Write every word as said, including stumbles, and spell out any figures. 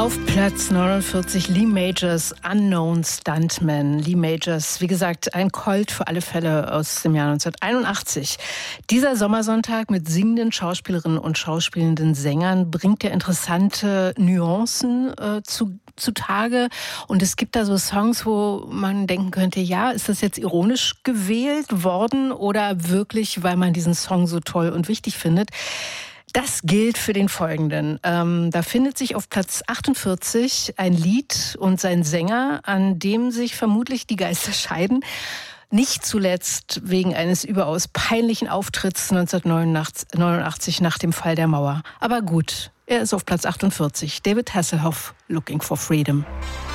Auf Platz neunundvierzig Lee Majors Unknown Stuntman. Lee Majors, wie gesagt, ein Colt für alle Fälle aus dem Jahr neunzehnhunderteinundachtzig. Dieser Sommersonntag mit singenden Schauspielerinnen und schauspielenden Sängern bringt ja interessante Nuancen äh, zu, zutage. Und es gibt da so Songs, wo man denken könnte, ja, ist das jetzt ironisch gewählt worden oder wirklich, weil man diesen Song so toll und wichtig findet? Das gilt für den folgenden. Ähm, da findet sich auf Platz achtundvierzig ein Lied und sein Sänger, an dem sich vermutlich die Geister scheiden. Nicht zuletzt wegen eines überaus peinlichen Auftritts neunzehnhundertneunundachtzig nach dem Fall der Mauer. Aber gut, er ist auf Platz achtundvierzig. David Hasselhoff, Looking for Freedom.